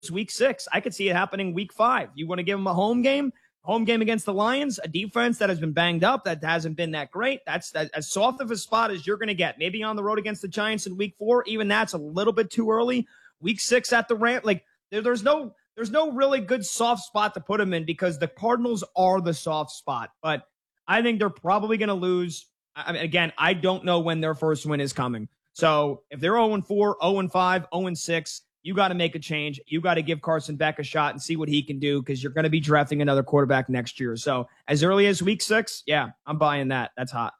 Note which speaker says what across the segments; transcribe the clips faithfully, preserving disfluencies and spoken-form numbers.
Speaker 1: week six. I could see it happening week five. You want to give him a home game? Home game against the Lions, a defense that has been banged up, that hasn't been that great. That's that, as soft of a spot as you're going to get. Maybe on the road against the Giants in week four. Even that's a little bit too early. Week six at the Rams. Like, there, there's no there's no really good soft spot to put him in because the Cardinals are the soft spot. But I think they're probably going to lose. I mean, again, I don't know when their first win is coming. So if they're oh and four, oh and five, oh and six, you got to make a change. You got to give Carson Beck a shot and see what he can do because you're going to be drafting another quarterback next year. So as early as week six, yeah, I'm buying that. That's hot.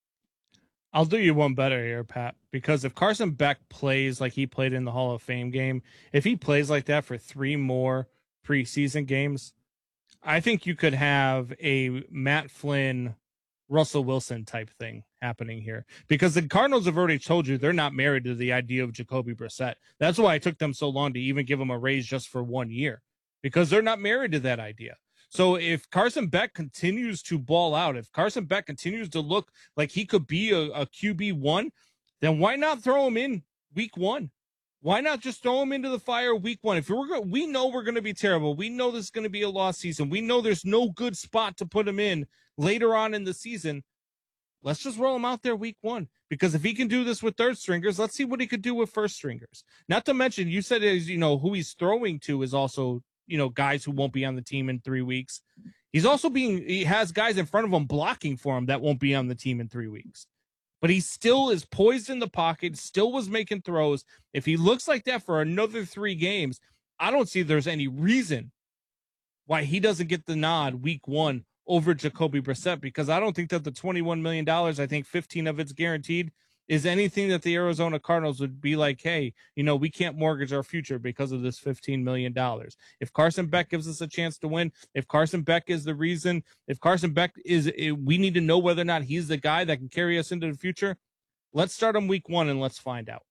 Speaker 2: I'll do you one better here, Pat, because if Carson Beck plays like he played in the Hall of Fame game, if he plays like that for three more preseason games, I think you could have a Matt Flynn, Russell Wilson type thing happening here because the Cardinals have already told you they're not married to the idea of Jacoby Brissett. That's why it took them so long to even give him a raise just for one year because they're not married to that idea. So if Carson Beck continues to ball out, if Carson Beck continues to look like he could be a, a Q B one, then why not throw him in week one? Why not just throw him into the fire week one? If we're go- we know we're going to be terrible. We know this is going to be a lost season. We know there's no good spot to put him in later on in the season. Let's just roll him out there week one. Because if he can do this with third stringers, let's see what he could do with first stringers. Not to mention, you said, is you know, who he's throwing to is also, you know, guys who won't be on the team in three weeks. He's also being, he has guys in front of him blocking for him that won't be on the team in three weeks. But he still is poised in the pocket, still was making throws. If he looks like that for another three games, I don't see there's any reason why he doesn't get the nod week one over Jacoby Brissett, because I don't think that the twenty-one million dollars, I think fifteen of it's guaranteed, is anything that the Arizona Cardinals would be like, hey, you know, we can't mortgage our future because of this fifteen million dollars. If Carson Beck gives us a chance to win, if Carson Beck is the reason, if Carson Beck is, we need to know whether or not he's the guy that can carry us into the future. Let's start him week one and let's find out.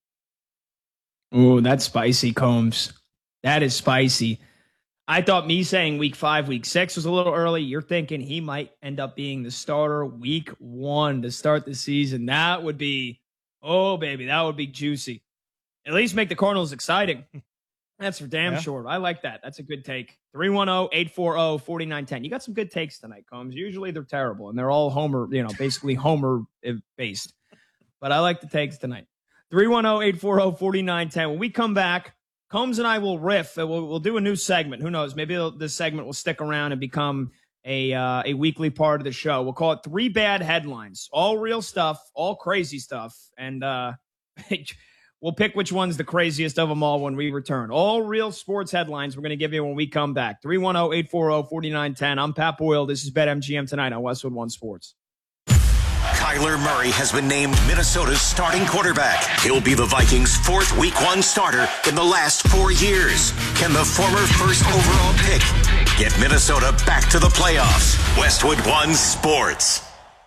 Speaker 1: Oh, that's spicy, Combs. That is spicy. I thought me saying week five, week six was a little early. You're thinking he might end up being the starter week one to start the season. That would be, oh, baby, that would be juicy. At least make the Cardinals exciting. That's for damn yeah. sure. I like that. That's a good take. three one zero, eight four zero, four nine one zero. You got some good takes tonight, Combs. Usually they're terrible, and they're all Homer, you know, basically Homer-based. But I like the takes tonight. three one zero, eight four zero, four nine one zero. When we come back, Combs and I will riff. We'll, we'll do a new segment. Who knows? Maybe this segment will stick around and become a uh, a weekly part of the show. We'll call it Three Bad Headlines. All real stuff, all crazy stuff. And uh, we'll pick which one's the craziest of them all when we return. All real sports headlines we're going to give you when we come back. three one zero, eight four zero, four nine one zero. I'm Pat Boyle. This is BetMGM tonight on Westwood One Sports.
Speaker 3: Kyler Murray has been named Minnesota's starting quarterback. He'll be the Vikings' fourth week one starter in the last four years. Can the former first overall pick get Minnesota back to the playoffs? Westwood One Sports.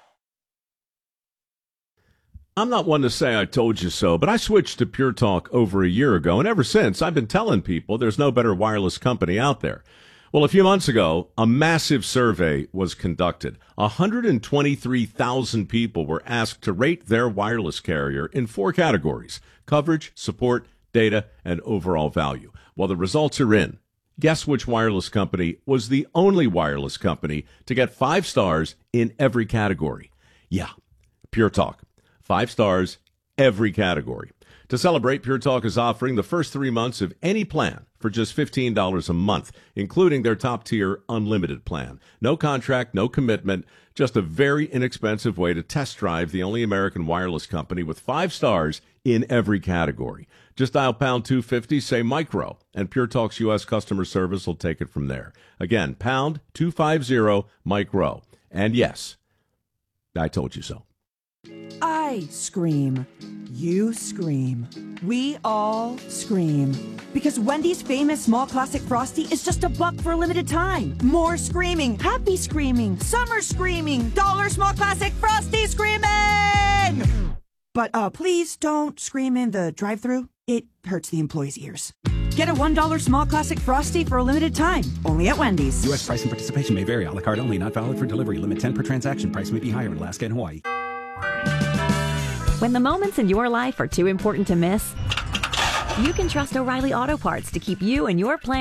Speaker 4: I'm not one to say I told you so, but I switched to Pure Talk over a year ago, and ever since I've been telling people there's no better wireless company out there. Well, a few months ago, a massive survey was conducted. one hundred twenty-three thousand people were asked to rate their wireless carrier in four categories: coverage, support, data, and overall value. Well, the results are in. Guess which wireless company was the only wireless company to get five stars in every category? Yeah, Pure Talk. Five stars, every category. To celebrate, Pure Talk is offering the first three months of any plan for just fifteen dollars a month, including their top-tier unlimited plan. No contract, no commitment, just a very inexpensive way to test drive the only American wireless company with five stars in every category. Just dial pound two fifty, say micro, and Pure Talk's U S customer service will take it from there. Again, pound two fifty, micro. And yes, I told you so.
Speaker 5: I scream. You scream. We all scream. Because Wendy's famous small classic Frosty is just a buck for a limited time. More screaming. Happy screaming. Summer screaming. Dollar small classic Frosty screaming! But uh, please don't scream in the drive-thru. It hurts the employees' ears. Get a one dollar small classic Frosty for a limited time. Only at Wendy's.
Speaker 6: U S price and participation may vary. A la carte only. Not valid for delivery. Limit ten per transaction. Price may be higher in Alaska and Hawaii.
Speaker 7: When the moments in your life are too important to miss, you can trust O'Reilly Auto Parts to keep you and your plan